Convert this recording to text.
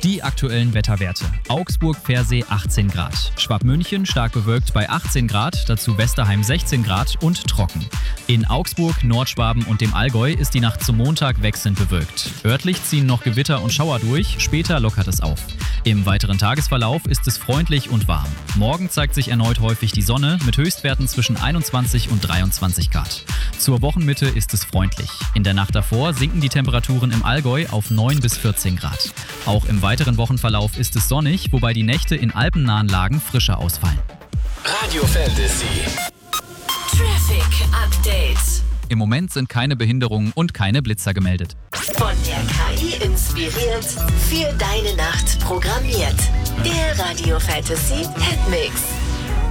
Die aktuellen Wetterwerte. Augsburg-Pfersee 18 Grad. Schwabmünchen stark bewölkt bei 18 Grad, dazu Westerheim 16 Grad und trocken. In Augsburg, Nordschwaben und dem Allgäu ist die Nacht zum Montag wechselnd bewölkt. Örtlich ziehen noch Gewitter und Schauer durch, später lockert es auf. Im weiteren Tagesverlauf ist es freundlich und warm. Morgen zeigt sich erneut häufig die Sonne mit Höchstwerten zwischen 21 und 23 Grad. Zur Wochenmitte ist es freundlich. In der Nacht davor sinken die Temperaturen im Allgäu auf 9 bis 14 Grad. Auch im weiteren Wochenverlauf ist es sonnig, wobei die Nächte in alpennahen Lagen frischer ausfallen. Radio Fantasy. Traffic Update. Im Moment sind keine Behinderungen und keine Blitzer gemeldet. Von der KI inspiriert, für deine Nacht programmiert. Der Radio Fantasy Hitmix.